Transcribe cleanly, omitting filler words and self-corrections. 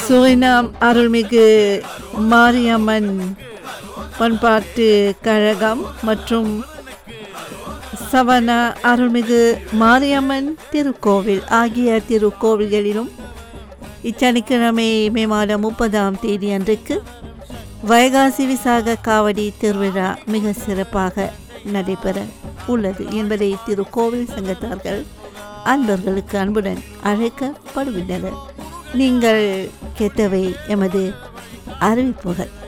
சுரினாம் அருள்மிகு மாரியம்மன் பண்பாட்டு கழகம் மற்றும் சவனா அருள்மிகு மாரியம்மன் திருக்கோவில் ஆகிய திருக்கோவில்களிலும் இச்சனிக்கிழமை மே மாதம் 30ஆம் தேதி அன்றைக்கு வைகாசி விசாக காவடி திருவிழா மிக சிறப்பாக நடைபெற உள்ளது என்பதை திருக்கோவில் சங்கத்தார்கள் அன்பர்களுக்கு அன்புடன் அழைக்கப்படுகின்றனர். நீங்கள் கேட்டவை எமது அறிவிப்புகள்.